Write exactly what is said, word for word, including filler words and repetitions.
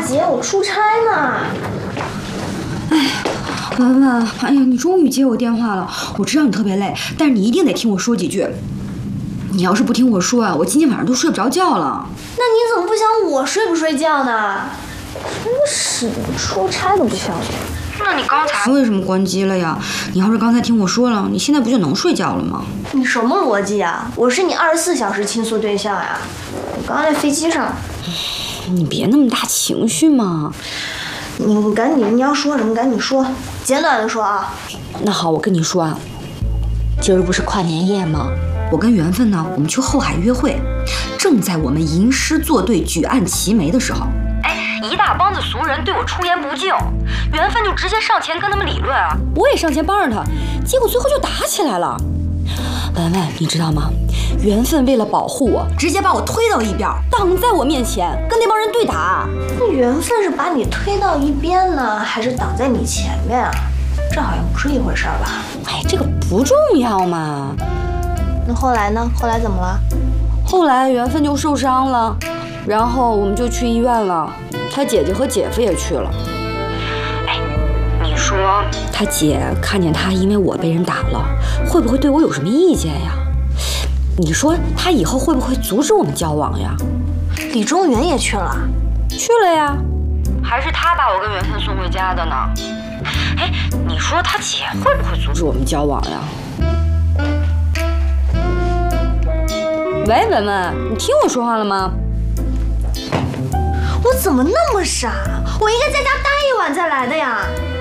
姐，我出差呢。 哎，文文，哎呀，你终于接我电话了。我知道你特别累，但是你一定得听我说几句。你要是不听我说啊，我今天晚上都睡不着觉了。 那你怎么不想我睡不睡觉呢？真是的，出差都不想我。 那你刚才为什么关机了呀？你要是刚才听我说了，你现在不就能睡觉了吗？ 你什么逻辑啊？我是你二十四小时倾诉对象呀。我刚刚在飞机上。 你别那么大情绪嘛。 你你赶紧，你要说什么赶紧说，简短的说啊。 那好，我跟你说啊，今儿不是跨年夜吗？我跟缘分呢，我们去后海约会，正在我们吟诗作对、举案齐眉的时候，哎，一大帮子俗人对我出言不敬，缘分就直接上前跟他们理论啊，我也上前帮着他，结果最后就打起来了。文文，你知道吗？缘分为了保护我，直接把我推到一边，挡在我面前，跟那帮人对打。 那缘分是把你推到一边呢，还是挡在你前面啊？这好像不是一回事儿吧？ 哎，这个不重要嘛。 那后来呢？后来怎么了？ 后来缘分就受伤了，然后我们就去医院了，他姐姐和姐夫也去了。哎，你说他姐看见他因为我被人打了，会不会对我有什么意见呀？你说他以后会不会阻止我们交往呀？ 李中原也去了， 去了呀，还是他把我跟缘分送回家的呢？哎，你说他姐会不会阻止我们交往呀？喂，文文，你听我说话了吗？ 我怎么那么傻？我应该在家待一晚再来的呀。